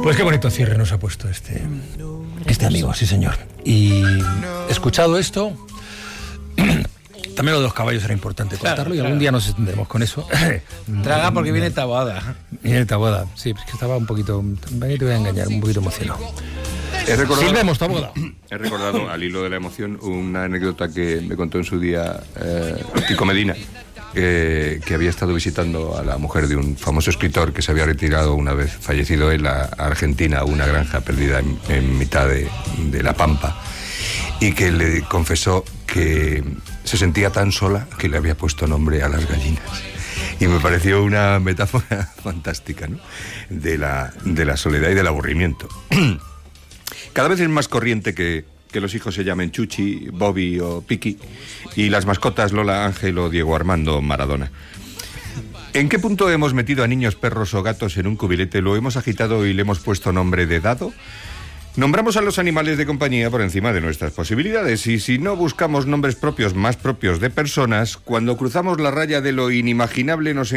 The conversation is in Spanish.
Pues qué bonito cierre nos ha puesto este amigo, sí señor. Y escuchado esto, también lo de los caballos era importante contarlo, y algún día nos extenderemos con eso. Traga porque viene Taboada. Viene Taboada, sí, es que estaba un poquito, te voy a engañar, un poquito emocionado. Silvemos, Taboada. He recordado, al hilo de la emoción, una anécdota que me contó en su día Tico Medina, que había estado visitando a la mujer de un famoso escritor que se había retirado una vez fallecido él a Argentina, a una granja perdida en mitad de la pampa, y que le confesó que se sentía tan sola que le había puesto nombre a las gallinas. Y me pareció una metáfora fantástica, ¿no? de la soledad y del aburrimiento. Cada vez es más corriente que los hijos se llamen Chuchi, Bobby o Piki, y las mascotas Lola, Ángel o Diego Armando Maradona. ¿En qué punto hemos metido a niños, perros o gatos en un cubilete, lo hemos agitado y le hemos puesto nombre de dado? Nombramos a los animales de compañía por encima de nuestras posibilidades, y si no buscamos nombres propios más propios de personas, cuando cruzamos la raya de lo inimaginable nos